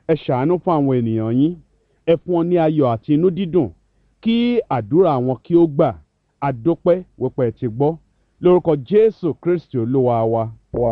ẹ ṣàánú fún àwọn ènìyàn yín, ẹ fún wọn ní ayọ̀ àti inú dídùn, kí àdúrà wọn kí ó gbà. Adúpẹ́ wípé ẹ ti gbọ́, lórúkọ Jésù Kristi Olúwa wa.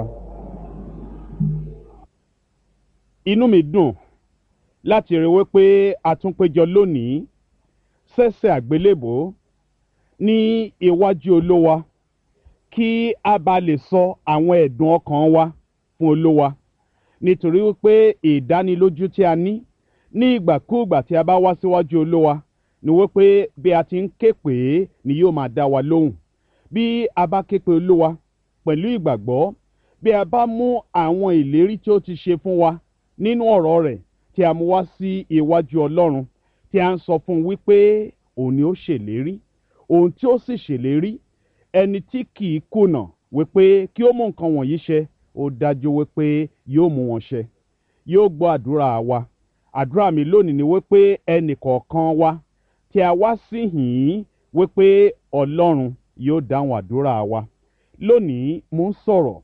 Inú mi dùn láti rí wípé a tún péjọ lónìí sẹ́sẹ̀ àgbélébò ní iwájú Olúwa, kí a bá lè sọ àwọn ẹ̀dùn ọkàn wa fún Olúwa, nítorí wípé ìdánilójú tí a ní ìgbàkúùgbà tí a bá wá síwájú Olúwa ni wípé bí a ti ń ké pè é ni yóò máa dá wa lóhùn. Bí a bá ké pe Olúwa pẹ̀lú ìgbàgbọ́, bí a bá mú àwọn ìlérí tí ó ti ṣe fún wa nínú ọ̀rọ̀ rẹ̀ tí a mú wá sí iwájú Ọlọ́run, tí a ń sọ fún un wípé òun ni ó ṣèlérí, òun tí ó sì ṣèlérí, ẹni tí kì í kùnà wípé kí ó mú nǹkan wọ̀nyí ṣẹ, ó dájú wípé yóò mú wọn ṣẹ, yóò gbọ́ àdúrà wa. Àdúrà mi lónìí ni wípé ẹnì kọ̀ọ̀kan wa tí a wá sí hìn wípé Ọlọ́run yóò dáhùn àdúrà wa. Lónìí mo ń sọ̀rọ̀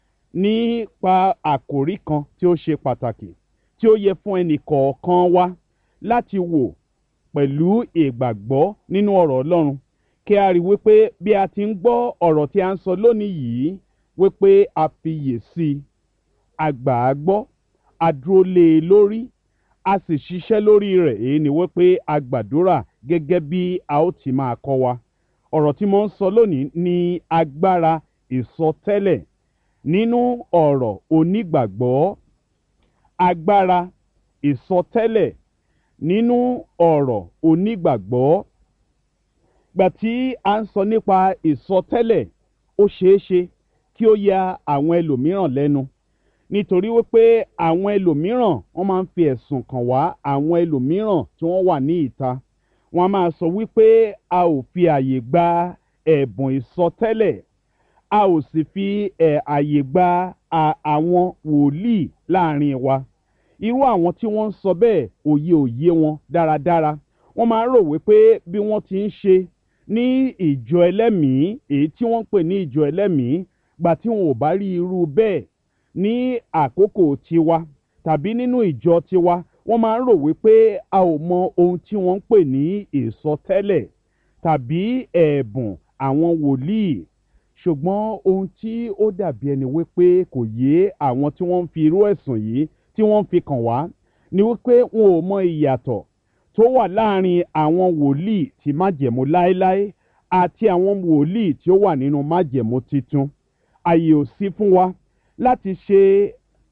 nípa àkòrí kan tí ó ṣe pàtàkì, tí ó yẹ fún ẹnì kọ̀ọ̀kan wa láti wò pẹ̀lú ìgbàgbọ́ nínú ọ̀rọ̀ Ọlọ́run, kí a rí wípé bí a ti ń gbọ́ ọ̀rọ̀ tí a ń sọ lónìí yìí, wípé a fiyè sí i, a gbà á gbọ́, a dúró lé e lórí, a sì ṣiṣẹ́ lórí rẹ̀. Èyí ni wípé a gbàdúrà gẹ́gẹ́ bí a ó ti máa kọ́ wa. Ọ̀rọ̀ tí mo ń sọ lónìí ni agbára ìsọtẹ́lẹ̀ nínú ọ̀rọ̀ onígbàgbọ́. Agbára ìsọtẹ́lẹ̀ nínú ọ̀rọ̀ onígbàgbọ́. Gbà tí a ń sọ nípa ìsọtẹ́lẹ̀, ó ṣeé ṣe kí ó ya àwọn ẹlòmíràn lẹ́nu, nítorí wípé àwọn ẹlòmíràn wọ́n máa ń fi ẹ̀sùn kàn wá àwọn ẹlòmíràn tí wọ́n wà ní ìta. Wọ́n á máa sọ wípé a ò fi àyè gba ẹ̀bùn ìsọtẹ́lẹ̀, a ò sì fi àyè gba àwọn wòlíì láàrin wa. Irú àwọn tí wọ́n ń sọ bẹ́ẹ̀, òye wọn dáradára. Wọ́n máa ń rò wípé bí wọ́n ti ń ṣe ní ìjọ ẹlẹ́mìí, èyí tí wọ́n ń pè ní ìjọ ẹlẹ́mìí, gbà tí wọn ò bá rí irú bẹ́ẹ̀ ní àkókò tiwa tàbí nínú ìjọ tiwa, wọ́n máa ń rò wípé a ò mọ ohun tí wọ́n ń pè ní ìsọtẹ́lẹ̀ tàbí ẹ̀bùn àwọn wòlíì. Ṣùgbọ́n ohun tí ó dàbí ẹni wípé kò yé àwọn tí wọ́n ń fi irú ẹ̀sùn yìí tí wọ́n ń fi kàn wá ni wípé wọn ò mọ ìyàtọ̀ tó wà láàrin àwọn wòlíì ti májẹ̀mú láéláé àti àwọn wòlíì tí ó wà nínú májẹ̀mú titun. Àyè ò sí fún wa láti ṣe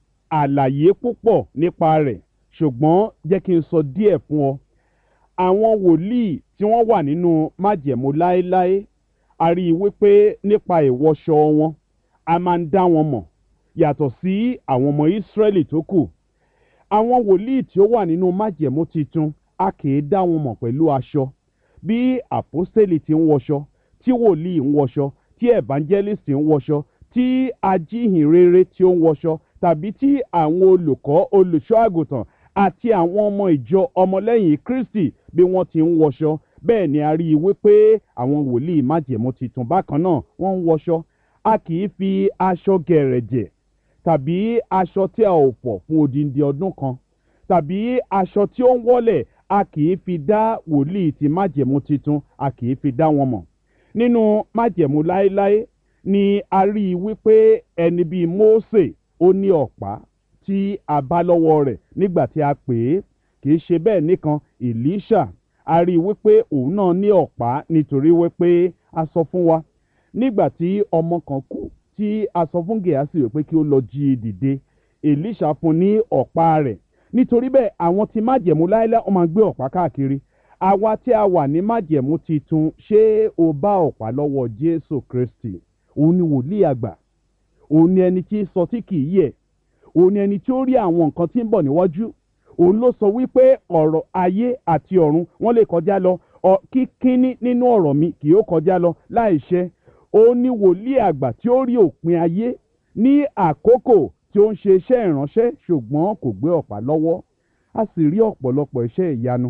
àlàyé púpọ̀ nípa rẹ̀, ṣùgbọ́n jẹ́ kí n sọ díẹ̀ fún ọ. Àwọn wòlíì tí wọ́n wà nínú májẹ̀mú láéláé, a rí i wípé nípa ìwọṣọ wọn, a máa ń dá wọn mọ̀ yàtọ̀ sí àwọn ọmọ Ísírẹ́lì tó kù. Àwọn wòlíì tí ó wà nínú májẹ̀mú titun, a kì í dá wọn mọ̀ pẹ̀lú aṣọ. Bí àpọ́stélì ti ń wọṣọ, tí wòlíì ń wọṣọ, tí evangelist ń wọṣọ, tí ajíhìnrere tí ó ń wọṣọ, tàbí tí àwọn olùkọ́, olùṣọ́ àgùntàn àti àwọn ọmọ ìjọ ọmọlẹ́yìn Kristi bí wọ́n ti ń wọṣọ, bẹ́ẹ̀ ni a rí i wípé àwọn wòlíì májẹ̀mú titun bákan náà wọ́n ń wọṣọ. A kì í fi aṣọ gẹ̀rẹ̀jẹ̀ tàbí aṣọ tí a ò fọ̀ fún odindi ọdún kan tàbí aṣọ tí ó ń wọ́lẹ̀, a kì í fi dá wòlíì ti májẹ̀mú titun, a kì í fi dá wọn mọ̀. Nínú májẹ̀mú láéláé ni a rí i wípé ẹni bíi Mósè, ó ní ọ̀pá tí a bá lọ́wọ́ rẹ̀ nígbà tí a pè é. Kì í ṣe bẹ́ẹ̀ nìkan, Èlíṣà, a rí i wípé òun náà ní ọ̀pá, nítorí wípé a sọ fún wa nígbà tí ọmọ kan kú, tí a sọ fún Gèhásì wípé kí ó lọ jí i dìde, Èlíṣà fún ní ọ̀pá rẹ̀. Nítorí bẹ́ẹ̀ àwọn tí májẹ̀mú láéláé wọ́n máa gbé ọ̀pá káàkiri. Àwa tí a wà ní májẹ̀mú titun, ṣé o bá ọ̀pá lọ́wọ́ Jésù Kristi? Òun ni wòlíì àgbà, òun ni ẹni tí sọ tí kì í yẹ̀, òun ni ẹni tí ó rí àwọn nǹkan tí ń bọ̀ níwájú. Òun ló sọ wípé ọ̀rọ̀ ayé àti ọ̀run wọ́n lè kọjá lọ, kíkíní nínú ọ̀rọ̀ mi kì yóò kọjá lọ láìṣẹ. Òun ni wòlíì àgbà tí ó rí òpin ayé ní àkókò tí ó ń ṣe iṣẹ́ ìránṣẹ́, ṣùgbọ́n kò gbé ọ̀pá lọ́wọ́. A sì rí ọ̀pọ̀lọpọ̀ iṣẹ́ ìyanu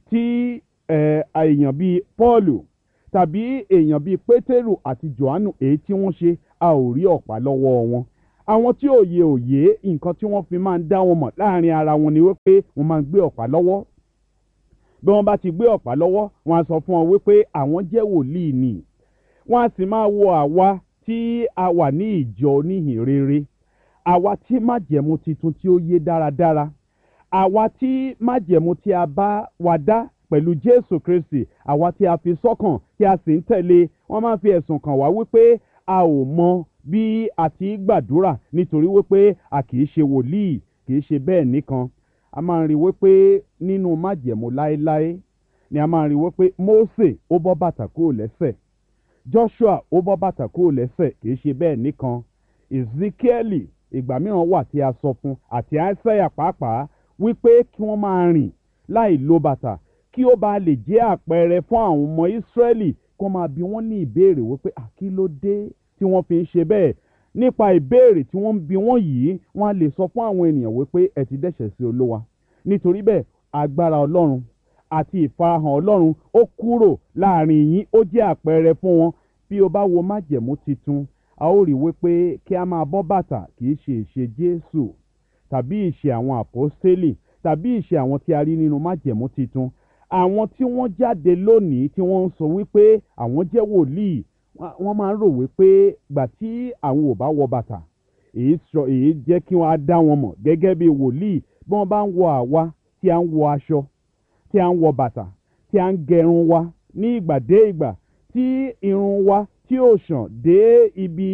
tí èèyàn bíi Pọ́ọ̀lù tàbí èèyàn bíi Pétérù àti Jòhánù èyí tí wọ́n ṣe, a ò rí ọ̀pá lọ́wọ́ wọn. àwọn tí òye nǹkan tí wọ́n fi máa ń dá wọn mọ̀ láàrin ara wọn ni wípé wọ́n máa ń gbé ọ̀pá lọ́wọ́. Bí wọ́n bá ti gbé ọ̀pá lọ́wọ́, wọ́n á sọ fún wọn wípé àwọn jẹ́ wòlíì ni. Wọ́n á sì máa wo àwa tí a wà ní ìjọ oníhìn rere, àwa tí májẹ̀mú titun tí ó yé dáradára, àwa tí májẹ̀mú tí a bá wa dá pẹ̀lú Jésù Kristi, àwa tí a fi sọ́kàn tí a sì ń tẹ̀lé. Wọ́n máa ń fi ẹ̀sùn kàn wá wípé a ò mọ bí a ti gbàdúrà nítorí wípé a kì í ṣe wòlíì. Kì í ṣe bẹ́ẹ̀ nìkan. A máa ń rí wípé nínú májẹ̀mú láéláé ni a máa ń rí wípé Mósè ó bọ́ bàtà kúrò lẹ́sẹ̀, Joshua ó bọ́ bàtà kúrò lẹ́sẹ̀. Kì í ṣe bẹ́ẹ̀ nìkan. Ezekiel ìgbà mìíràn wà tí a sọ fún, àti Isaiah pàápàá, wípé kí wọ́n máa rìn láì lo bàtà kí ó bá lè jẹ́ àpẹẹrẹ fún àwọn ọmọ Ísírẹ́lì kó máa bi wọ́n ní ìbéèrè wípé kí ló dé tí wọ́n fi ń ṣe bẹ́ẹ̀. Nípa ìbéèrè tí wọ́n ń bi wọ́n yìí, wọ́n á lè sọ fún àwọn ènìyàn wípé ẹ ti dẹ́ṣẹ̀ sí Olúwa. Nítorí bẹ́ẹ̀ agbára Ọlọ́run àti ìfarahàn Ọlọ́run ó kúrò láàrin yín, ó jẹ́ àpẹẹrẹ fún wọn. Bí o bá wo májẹ̀mú titun, a ó rí wípé kí a máa bọ́ bàtà kì í ṣe ìṣe Jésù tàbí ìṣe àwọn àpọ́stélì tàbí ìṣe àwọn tí a rí nínú májẹ̀mú titun. Àwọn tí wọ́n jáde lónìí tí wọ́n ń sọ wípé àwọn jẹ́ wòlíì, wọ́n máa ń rò wípé gbà tí àwọn ò bá wọ bàtà, èyí jẹ́ kí wọ́n á dá wọn mọ̀ gẹ́gẹ́ bí wòlíì. Bí wọ́n bá ń wọ àwa tí a ń wọ aṣọ, tí a ń wọ bàtà, tí a ń gẹrun wa ní ìgbà dé ìgbà, tí irun wa tí ó ṣàn dé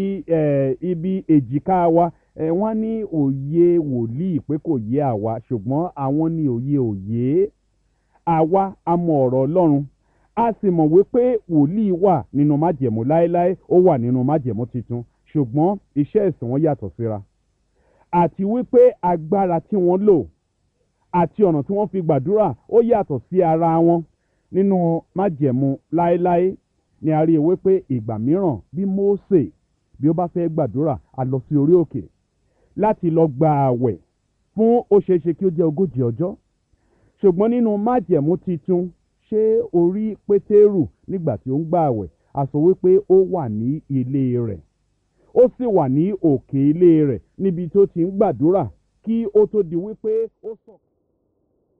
ibi èjìká wa, wọ́n ní òye wòlíì pé kò yé àwa, ṣùgbọ́n àwọn ní òye. Àwa a mọ ọ̀rọ̀ Ọlọ́run, a sì mọ̀ wípé wòlíì wà nínú májẹ̀mú láéláé, ó wà nínú májẹ̀mú titun, ṣùgbọ́n iṣẹ́ ìsìn wọn yàtọ̀ síra. Àti wípé agbára tí wọ́n lò àti ọ̀nà tí wọ́n fi gbàdúrà ó yàtọ̀ sí ara wọn. Nínú májẹ̀mú láéláé ni a rí i wípé ìgbà mìíràn bí Mósè bí ó bá fẹ́ gbàdúrà, a lọ sí orí òkè láti lọ gba àwẹ̀ fún ó ṣeéṣe kí ó jẹ́ 40 ọjọ́. Ṣùgbọ́n nínú májẹ̀mú titun, ṣé orí Pétérù nígbà tí ó ń gba àwẹ̀, a sọ wípé ó wà ní ilé rẹ̀, ó sì wà ní òkè ilé rẹ̀ níbi tó ti ń gbàdúrà kí ó tó di wípé ó sọ̀.